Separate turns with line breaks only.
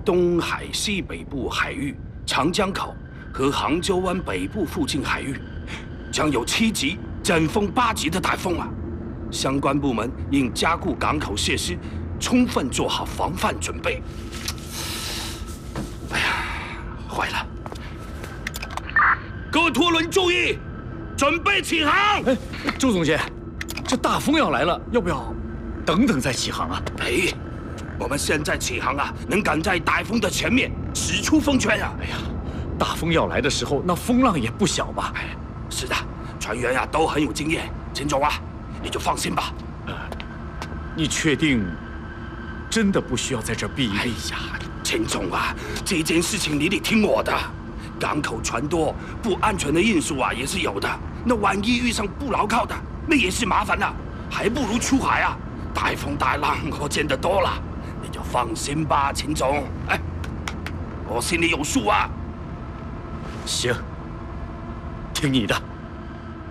东海西北部海域、长江口和杭州湾北部附近海域，将有7级、阵风8级的台风啊！相关部门应加固港口设施，充分做好防范准备。哎呀，坏了！各拖轮注意，准备起航！
哎，周总监，这大风要来了，要不要等等再起航啊？
哎，我们现在起航啊，能赶在台风的前面，使出风圈啊！
哎呀，大风要来的时候，那风浪也不小吧？
哎，是的，船员呀都很有经验。秦总啊，你就放心吧。
你确定真的不需要在这儿避一避？
哎呀，秦总啊，这件事情你得听我的。港口船多，不安全的因素啊也是有的。那万一遇上不牢靠的，那也是麻烦了。还不如出海啊！大风大浪我见得多了，你就放心吧，秦总。哎，我心里有数啊。
行，听你的。